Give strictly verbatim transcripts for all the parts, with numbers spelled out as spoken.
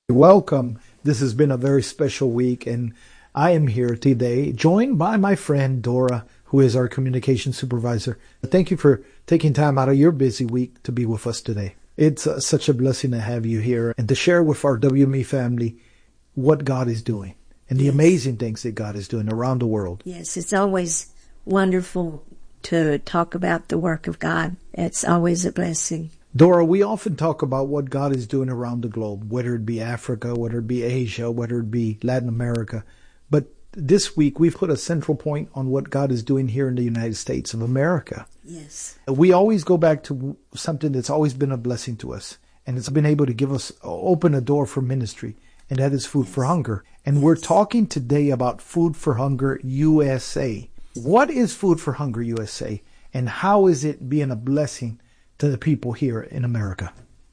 Welcome. This has been a very special week, and I am here today joined by my friend Dora, who is our communication supervisor. Thank you for taking time out of your busy week to be with us today. It's uh, such a blessing to have you here and to share with our W M E family what God is doing and the Yes. amazing things that God is doing around the world. Yes, it's always wonderful to talk about the work of God. It's always a blessing. Dora, we often talk about what God is doing around the globe, whether it be Africa, whether it be Asia, whether it be Latin America. But this week, we've put a central point on what God is doing here in the United States of America. Yes. We always go back to something that's always been a blessing to us, and it's been able to give us, open a door for ministry, and that is Food Yes. for Hunger. And Yes. we're talking today about Food for Hunger U S A. What is Food for Hunger U S A, and how is it being a blessing to the people here in America?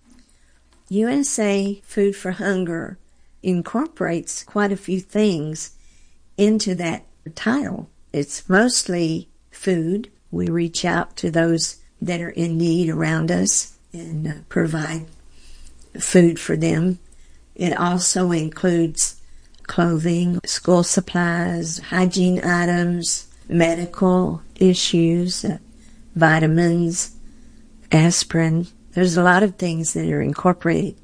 U S A Food for Hunger incorporates quite a few things into that title. It's mostly food. We reach out to those that are in need around us and uh, provide food for them. It also includes clothing, school supplies, hygiene items, medical issues, uh, vitamins, aspirin. There's a lot of things that are incorporated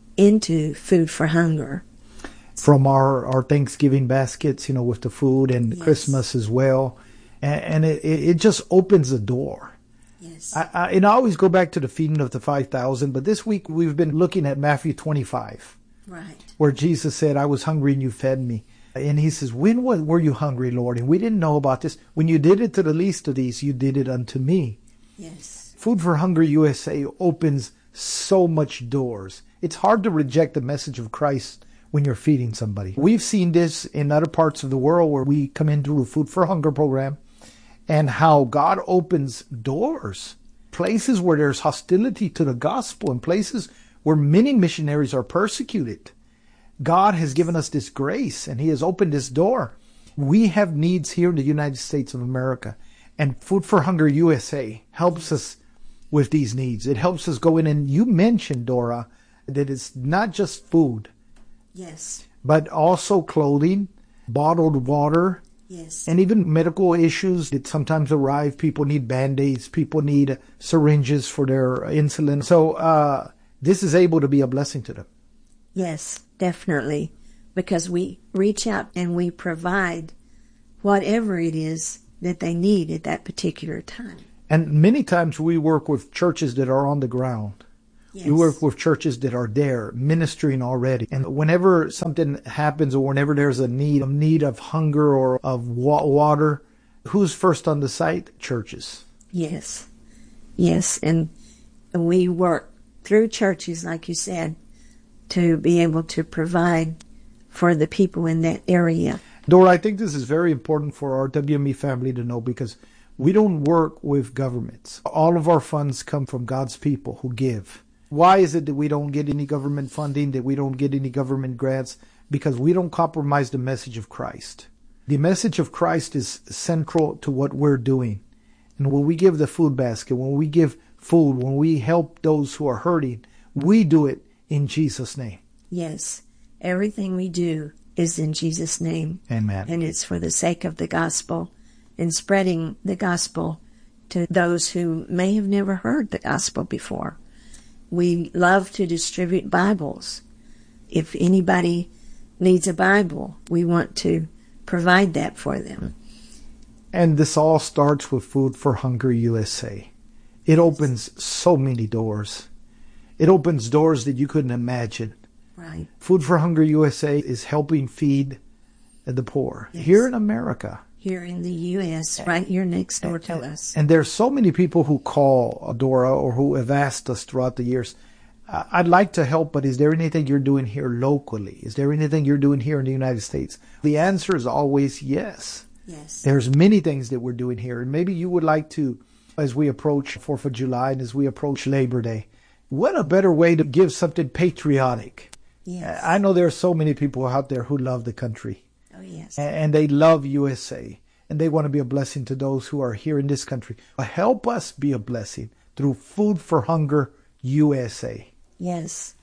into Food for Hunger. From our, our Thanksgiving baskets, you know, with the food, and Yes. Christmas as well. And, and it, it just opens the door. Yes. I, I, and I always go back to the feeding of the five thousand, but this week we've been looking at Matthew twenty-five, Right. where Jesus said, I was hungry and you fed me. And he says, when was, were you hungry, Lord? And we didn't know about this. When you did it to the least of these, you did it unto me. Yes. Food for Hunger U S A opens so much doors. It's hard to reject the message of Christ when you're feeding somebody. We've seen this in other parts of the world where we come into a Food for Hunger program, and how God opens doors, places where there's hostility to the gospel and places where many missionaries are persecuted. God has given us this grace, and he has opened this door. We have needs here in the United States of America, and Food for Hunger U S A helps us with these needs. It helps us go in, and you mentioned, Dora, that it's not just food, Yes. but also clothing, bottled water, Yes. and even medical issues that sometimes arrive. People need Band-Aids. People need syringes for their insulin. So uh, this is able to be a blessing to them. Yes, definitely. Because we reach out and we provide whatever it is that they need at that particular time. And many times we work with churches that are on the ground. Yes. We work with churches that are there ministering already. And whenever something happens, or whenever there's a need, a need of hunger or of wa- water, who's first on the site? Churches. Yes. Yes. And we work through churches, like you said, to be able to provide for the people in that area. Dora, I think this is very important for our W M E family to know, because we don't work with governments. All of our funds come from God's people who give. Why is it that we don't get any government funding, that we don't get any government grants? Because we don't compromise the message of Christ. The message of Christ is central to what we're doing. And when we give the food basket, when we give food, when we help those who are hurting, we do it in Jesus' name. Yes. Everything we do is in Jesus' name. Amen. And it's for the sake of the gospel and spreading the gospel to those who may have never heard the gospel before. We love to distribute Bibles. If anybody needs a Bible, we want to provide that for them. And this all starts with Food for Hunger U S A. It opens so many doors. It opens doors that you couldn't imagine. Right. Food for Hunger U S A is helping feed the poor Yes. here in America. Here in the U S, right here next door to us. And there's so many people who call Dora, or who have asked us throughout the years, I'd like to help, but is there anything you're doing here locally? Is there anything you're doing here in the United States? The answer is always yes. Yes. There's many things that we're doing here. And maybe you would like to, as we approach fourth of July and as we approach Labor Day, what a better way to give something patriotic. Yes. I know there are so many people out there who love the country. Oh, yes. And they love U S A. And they want to be a blessing to those who are here in this country. Help us be a blessing through Food for Hunger U S A. Yes.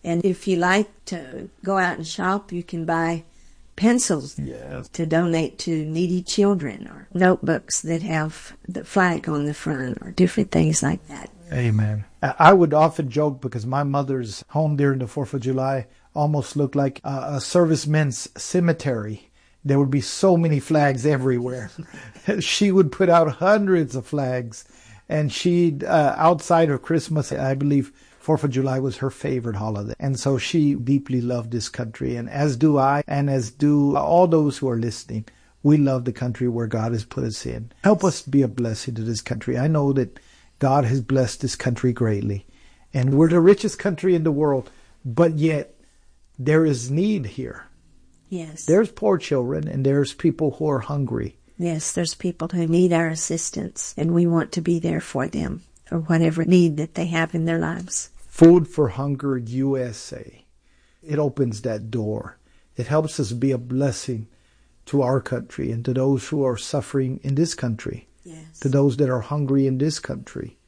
And if you like to go out and shop, you can buy pencils yes. to donate to needy children, or notebooks that have the flag on the front, or different things like that. Amen. I would often joke because my mother's home during the fourth of July almost looked like a, a servicemen's cemetery. There would be so many flags everywhere. She would put out hundreds of flags. And she, uh, outside of Christmas, I believe fourth of July was her favorite holiday. And so she deeply loved this country. And as do I, and as do all those who are listening. We love the country where God has put us in. Help us be a blessing to this country. I know that God has blessed this country greatly. And we're the richest country in the world. But yet, there is need here. Yes. There's poor children, and there's people who are hungry. Yes, there's people who need our assistance, and we want to be there for them, for whatever need that they have in their lives. Food for Hunger U S A. It opens that door. It helps us be a blessing to our country and to those who are suffering in this country. Yes. To those that are hungry in this country.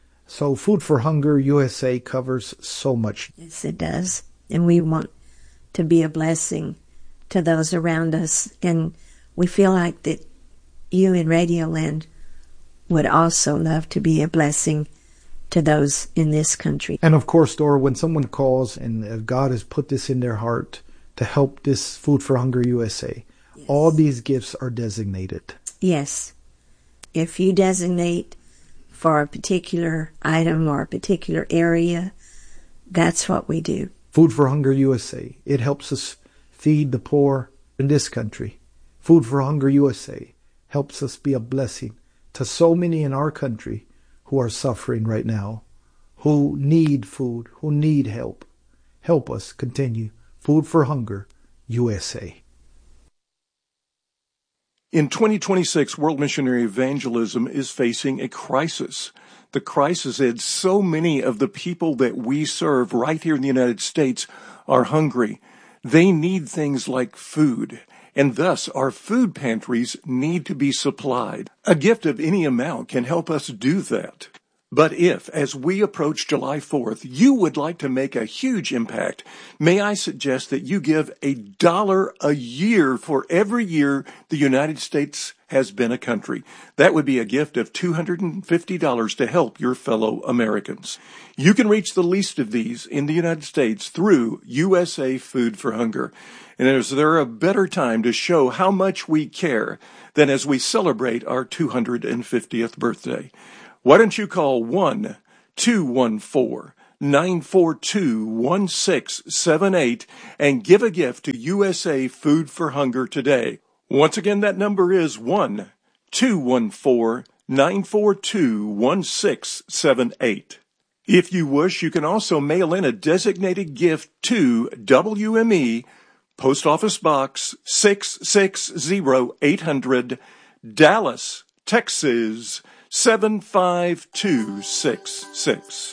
So Food for Hunger U S A covers so much. Yes, it does. And we want to be a blessing to those around us. And we feel like that you in Radioland would also love to be a blessing to those in this country. And of course, Dora, when someone calls and God has put this in their heart to help this Food for Hunger U S A, yes. All these gifts are designated. Yes. If you designate for a particular item or a particular area, that's what we do. Food for Hunger U S A. It helps us feed the poor in this country. Food for Hunger U S A helps us be a blessing to so many in our country who are suffering right now, who need food, who need help. Help us continue. Food for Hunger U S A. In twenty twenty-six, World Missionary Evangelism is facing a crisis. The crisis is so many of the people that we serve right here in the United States are hungry. They need things like food, and thus our food pantries need to be supplied. A gift of any amount can help us do that. But if, as we approach July fourth, you would like to make a huge impact, may I suggest that you give a dollar a year for every year the United States has been a country. That would be a gift of two hundred fifty dollars to help your fellow Americans. You can reach the least of these in the United States through U S A Food for Hunger. And is there a better time to show how much we care than as we celebrate our two hundred fiftieth birthday? Why don't you call one two one four, nine four two, one six seven eight and give a gift to U S A Food for Hunger today. Once again, that number is one two one four, nine four two, one six seven eight. If you wish, you can also mail in a designated gift to W M E, Post Office Box six six zero eight hundred, Dallas, Texas seven five two six six.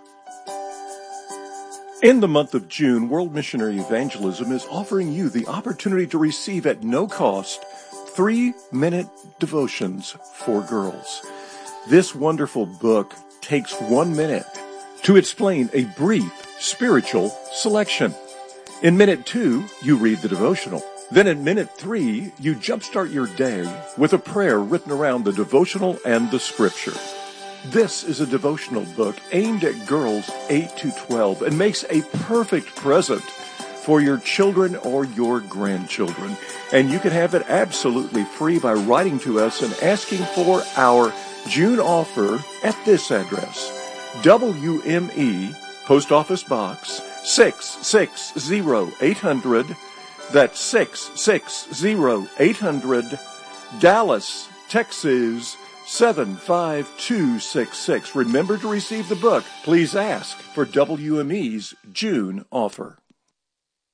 In the month of June, World Missionary Evangelism is offering you the opportunity to receive at no cost three-minute devotions for girls. This wonderful book takes one minute to explain a brief spiritual selection. In minute two, you read the devotional. Then in minute three, you jumpstart your day with a prayer written around the devotional and the scripture. This is a devotional book aimed at girls eight to twelve and makes a perfect present for your children or your grandchildren. And you can have it absolutely free by writing to us and asking for our June offer at this address. W M E, Post Office Box six six zero eight hundred. That's six six zero eight hundred, Dallas, Texas seven five two six six. Remember to receive the book. Please ask for W M E's June offer.